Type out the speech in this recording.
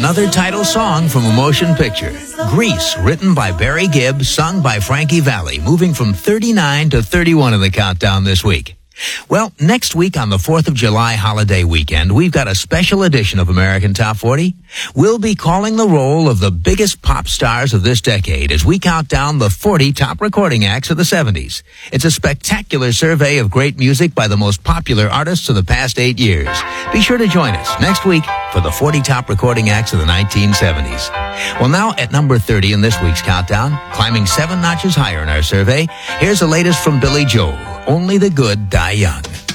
another title song from a motion picture. Grease, written by Barry Gibb, sung by Frankie Valli, moving from 39 to 31 in the countdown this week. Well, next week on the 4th of July holiday weekend, we've got a special edition of American Top 40. We'll be calling the roll of the biggest pop stars of this decade as we count down the 40 top recording acts of the 70s. It's a spectacular survey of great music by the most popular artists of the past 8 years. Be sure to join us next week for the 40 top recording acts of the 1970s. Well, now at number 30 in this week's countdown, climbing 7 notches higher in our survey, here's the latest from Billy Joel. Only the good die young.